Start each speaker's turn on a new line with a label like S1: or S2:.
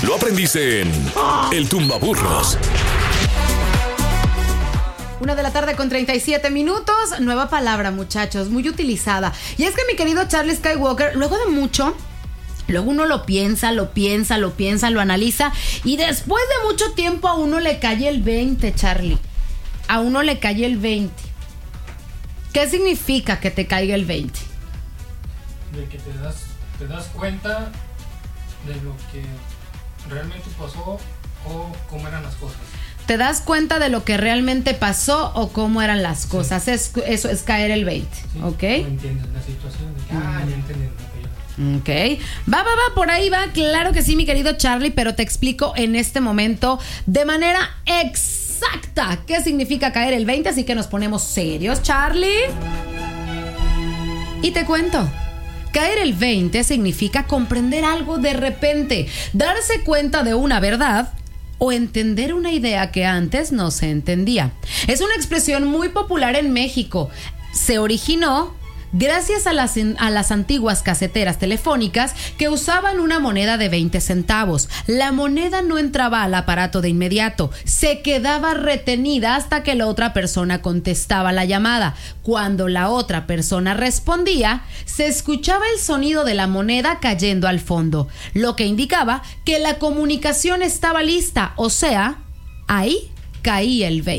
S1: Lo aprendiste en El Tumbaburros.
S2: 1:37 Nueva palabra, muchachos, muy utilizada. Y es que mi querido Charlie Skywalker, luego de mucho, luego uno lo piensa, lo analiza, y después de mucho tiempo a uno le cae el 20, Charlie. A uno le cae el 20. ¿Qué significa que te caiga el 20?
S3: De que te das cuenta de lo que realmente pasó o cómo eran las cosas.
S2: Te das cuenta de lo que realmente pasó o cómo eran las cosas. Sí. Eso es caer el 20,
S3: sí,
S2: ¿ok?
S3: No entiendes la situación de que, ya entendí.
S2: Ok, va, por ahí va, claro que sí, mi querido Charlie, pero te explico en este momento de manera exacta qué significa caer el 20, así que nos ponemos serios, Charlie. Y te cuento. Caer el 20 significa comprender algo de repente, darse cuenta de una verdad o entender una idea que antes no se entendía. Es una expresión muy popular en México. Se originó gracias a las antiguas caseteras telefónicas que usaban una moneda de 20 centavos. La moneda no entraba al aparato de inmediato, se quedaba retenida hasta que la otra persona contestaba la llamada. Cuando la otra persona respondía, se escuchaba el sonido de la moneda cayendo al fondo, lo que indicaba que la comunicación estaba lista, o sea, ahí caía el 20.